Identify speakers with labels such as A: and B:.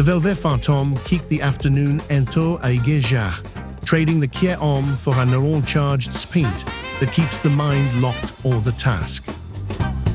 A: Velvet Fantôme kick the afternoon ento aigeja, trading the Kier Om for a neural charged speed that keeps the mind locked or the task.